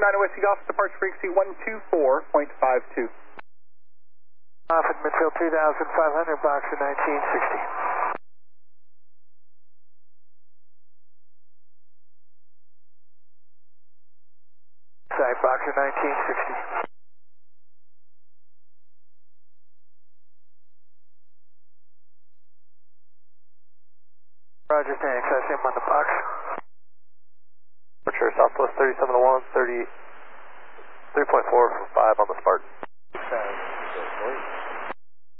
Whiskey Golf, departure frequency 124.52. Off at midfield 3,500, Boxer 1960. Side Boxer 1960. Roger, thanks. I see him on the box. Departure Southwest 37 to 1, 3.45 on the Spartan.